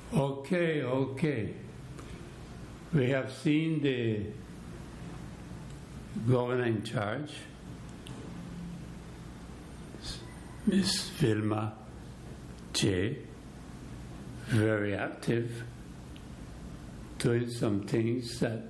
Okay. We have seen the governor in charge, Miss Vilma J., very active, doing some things that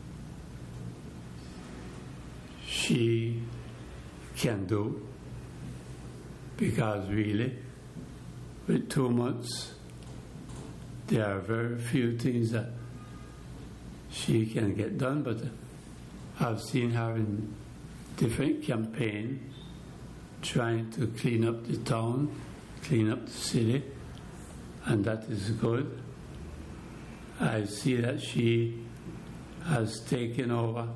she can do, because really, with 2 months, there are very few things that she can get done, but I've seen her in different campaigns trying to clean up the town, clean up the city, and that is good. I see that she has taken over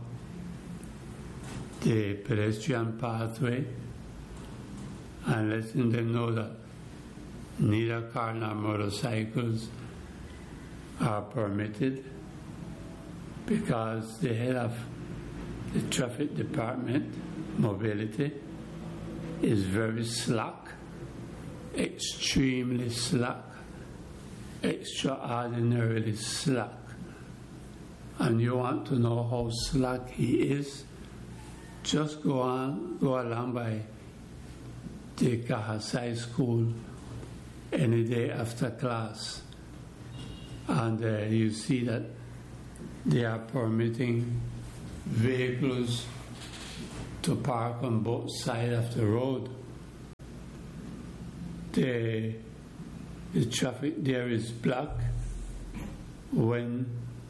the pedestrian pathway and letting them know that neither car nor motorcycles are permitted, because the head of the traffic department, mobility, is very slack, extremely slack, extraordinarily slack. And you want to know how slack he is? Just go along by the Kahasai School any day after class, and you see that they are permitting vehicles to park on both sides of the road. The traffic there is blocked when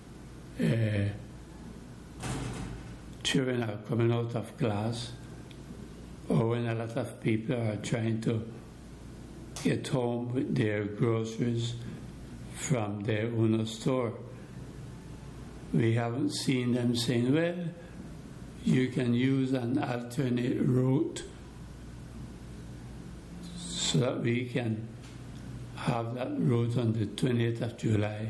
children are coming out of class, or when a lot of people are trying to get home with their groceries from their own store. We haven't seen them saying, well, you can use an alternate route so that we can have that route on the 28th of July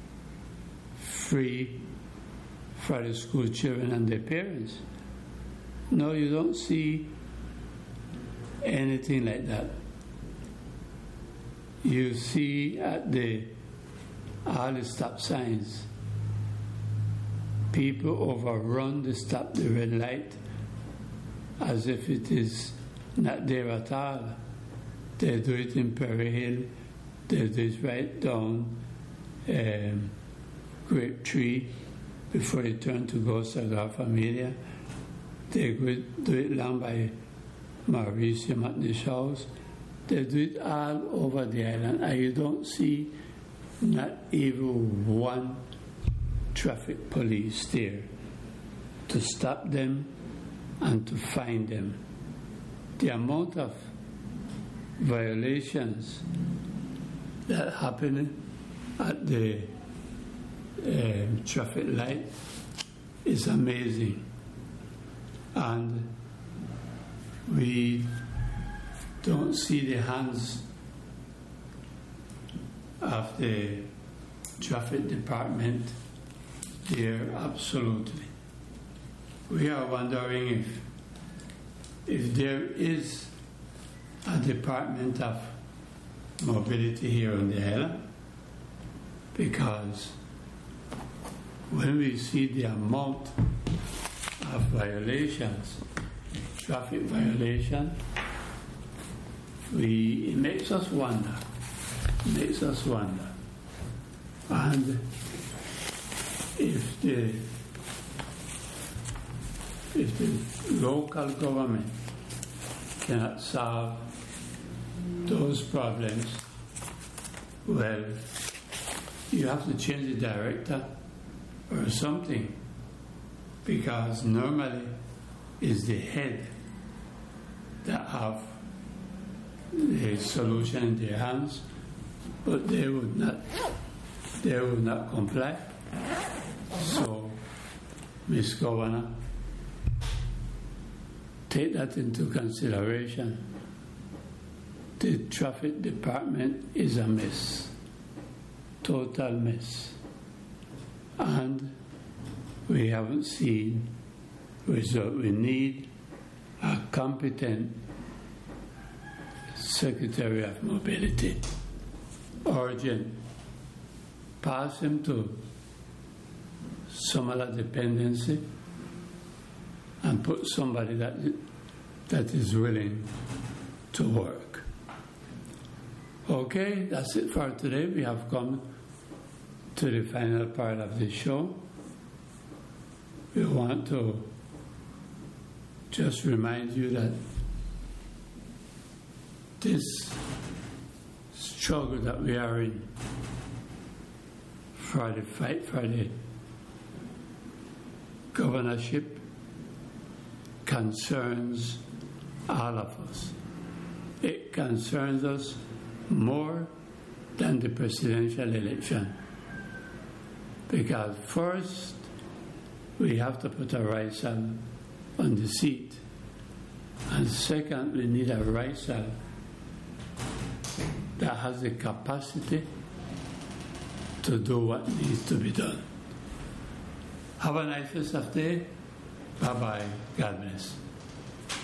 free for the school children and their parents. No, you don't see anything like that. You see at all the stop signs, people overrun the red light as if it is not there at all. They do it in Perry Hill, they do it right down Grape Tree before they turn to go Sagrada Familia. They do it along by Mauricio Matnish House. They do it all over the island, and you don't see not even one traffic police there to stop them and to find them. The amount of violations that happen at the traffic light is amazing, and we don't see the hands of the traffic department there, absolutely. We are wondering if there is a Department of Mobility here on the island, because when we see the amount of violations, traffic violation, it makes us wonder. And if the local government cannot solve those problems, well, you have to change the director or something, because normally it's the head that have the solution in their hands, but they would not comply. So, Ms. Governor, take that into consideration. The traffic department is a mess, total mess, and we haven't seen result. We need a competent Secretary of Mobility, urgent, pass him to some other dependency and put somebody that is willing to work. Okay, that's it for today. We have come to the final part of the show. We want to just remind you that this struggle that we are in for the fight for the governorship concerns all of us. It concerns us more than the presidential election. Because first, we have to put a Raisal on the seat. And second, we need a Raisal that has the capacity to do what needs to be done. Have a nice rest of the day. Bye-bye. God bless.